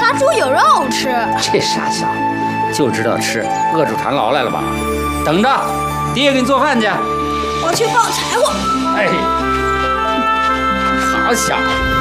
杀猪有肉吃。 这傻小子就知道吃，饿出馋痨来了吧？等着，爹给你做饭去。 我去抱柴火。 哎，好小子。